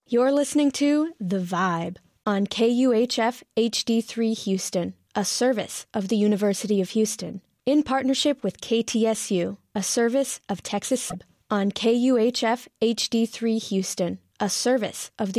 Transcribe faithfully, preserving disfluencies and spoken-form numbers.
You're listening to The Vibe on K U H F H D three Houston, a service of the University of Houston, in partnership with K T S U, a service of Texas on K U H F H D three Houston, a service of the